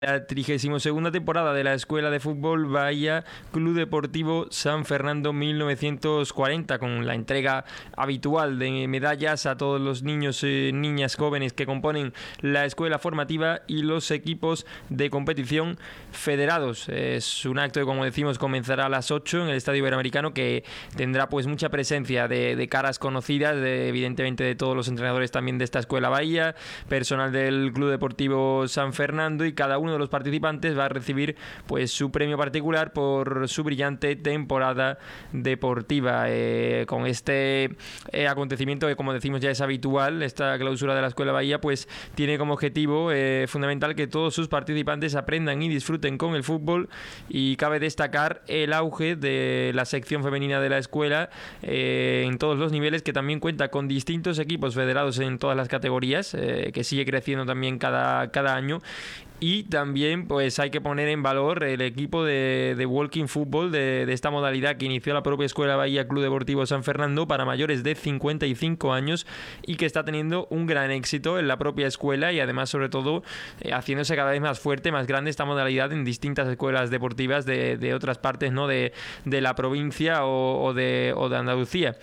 La 32ª temporada de la Escuela de Fútbol Bahía Club Deportivo San Fernando 1940, con la entrega habitual de medallas a todos los niños y niñas jóvenes que componen la escuela formativa y los equipos de competición federados. Es un acto que, como decimos, comenzará a las 8 en el Estadio Iberoamericano, que tendrá pues mucha presencia de caras conocidas, evidentemente de todos los entrenadores también de esta Escuela Bahía, personal del Club Deportivo San Fernando, y cada uno de los participantes va a recibir pues su premio particular por su brillante temporada deportiva. Con este acontecimiento, que como decimos ya es habitual, esta clausura de la Escuela Bahía, pues tiene como objetivo fundamental que todos sus participantes aprendan y disfruten con el fútbol, y cabe destacar el auge de la sección femenina de la escuela en todos los niveles, que también cuenta con distintos equipos federados en todas las categorías, que sigue creciendo también cada año. Y también pues hay que poner en valor el equipo de Walking Football de esta modalidad, que inició la propia Escuela Bahía Club Deportivo San Fernando para mayores de 55 años, y que está teniendo un gran éxito en la propia escuela, y además sobre todo haciéndose cada vez más fuerte, más grande esta modalidad en distintas escuelas deportivas de otras partes, ¿no?, de la provincia o de Andalucía.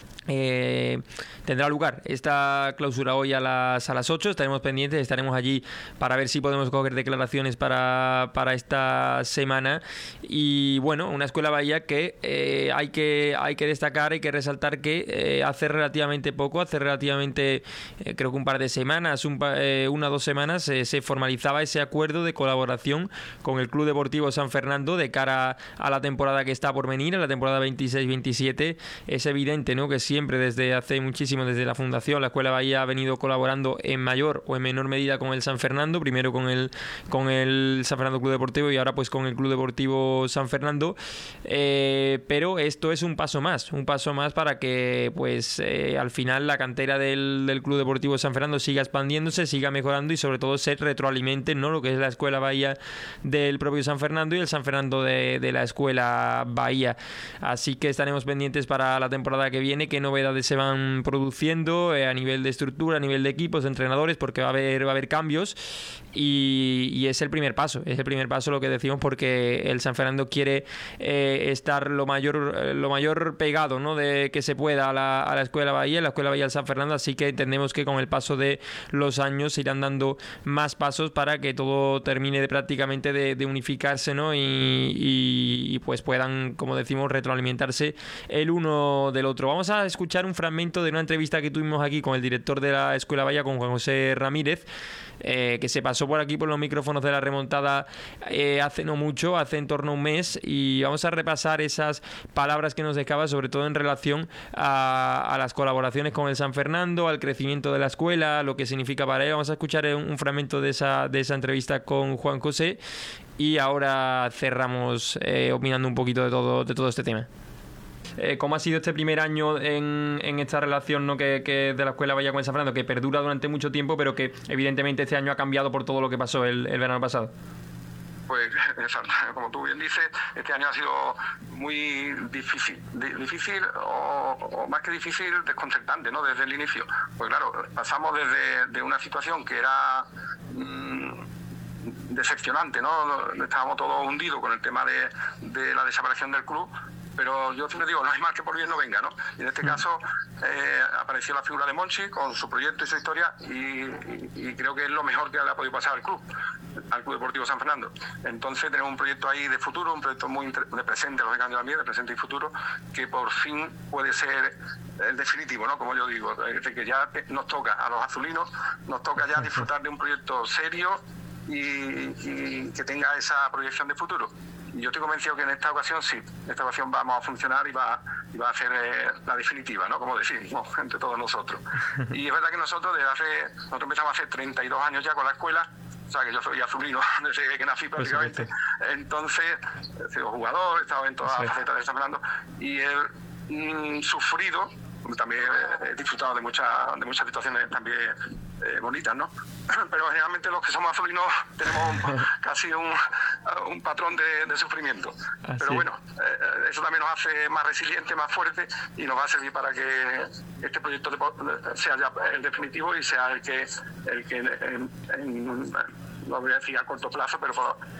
Tendrá lugar esta clausura hoy a las 8. Estaremos pendientes, estaremos allí para ver si podemos coger declaraciones para esta semana. Y bueno, una Escuela Bahía que hay que destacar, hay que resaltar que hace relativamente poco, creo que un par de semanas, una o dos semanas, se formalizaba ese acuerdo de colaboración con el Club Deportivo San Fernando de cara a la temporada que está por venir, a la temporada 26-27. Es evidente, ¿no?, que siempre desde hace muchísimo, desde la fundación, la Escuela Bahía ha venido colaborando en mayor o en menor medida con el San Fernando, primero con el San Fernando Club Deportivo y ahora pues con el Club Deportivo San Fernando, pero esto es un paso más para que pues al final la cantera del Club Deportivo San Fernando siga expandiéndose, siga mejorando, y sobre todo se retroalimente, ¿no?, lo que es la Escuela Bahía del propio San Fernando y el San Fernando de la Escuela Bahía. Así que estaremos pendientes para la temporada que viene, qué novedades se van produciendo a nivel de estructura, a nivel de equipos, de entrenadores, porque va a haber cambios, y es el primer paso lo que decimos, porque el San Fernando quiere estar lo mayor pegado, ¿no?, de que se pueda a la Escuela Bahía, la Escuela Bahía del San Fernando. Así que entendemos que con el paso de los años se irán dando más pasos para que todo termine prácticamente de unificarse, ¿no?, y pues puedan, como decimos, retroalimentarse el uno del otro. Vamos a escuchar un fragmento de una entrevista que tuvimos aquí con el director de la Escuela Bahía, con Juan José Ramírez, que se pasó por aquí por los micrófonos de La Remontada hace no mucho, hace en torno a un mes, y vamos a repasar esas palabras que nos dejaba, sobre todo en relación a las colaboraciones con el San Fernando, al crecimiento de la escuela, lo que significa para él. Vamos a escuchar un fragmento de esa entrevista con Juan José, y ahora cerramos opinando un poquito de todo este tema. ¿Cómo ha sido este primer año en esta relación, ¿no?, que de la Escuela Bahía con el San Fernando, que perdura durante mucho tiempo, pero que evidentemente este año ha cambiado por todo lo que pasó el verano pasado? Pues como tú bien dices, este año ha sido muy difícil o más que difícil, desconcertante, ¿no?, desde el inicio. Pues claro, pasamos de una situación que era decepcionante, ¿no? Estábamos todos hundidos con el tema de la desaparición del club, pero yo siempre digo, no hay mal que por bien no venga, ¿no? Y en este caso apareció la figura de Monchi con su proyecto y su historia, y creo que es lo mejor que le ha podido pasar al Club Deportivo San Fernando. Entonces tenemos un proyecto ahí de futuro, un proyecto muy de presente, lógicamente también, de presente y futuro, que por fin puede ser el definitivo, ¿no?, como yo digo, es decir, que ya nos toca a los azulinos, nos toca ya disfrutar de un proyecto serio y que tenga esa proyección de futuro. Y yo estoy convencido que en esta ocasión sí, en esta ocasión vamos a funcionar y va a ser la definitiva, ¿no?, como decimos entre todos nosotros. Y es verdad que nosotros empezamos hace 32 años ya con la escuela, o sea que yo soy azulino desde que nací prácticamente. Entonces he sido jugador, he estado en todas las facetas de San Fernando, y he sufrido, también he disfrutado de muchas situaciones también bonitas, ¿no? Pero generalmente los que somos azulinos tenemos casi un patrón de sufrimiento. Pero bueno, eso también nos hace más resilientes, más fuertes, y nos va a servir para que este proyecto sea ya el definitivo y sea el que no voy a decir a corto plazo, pero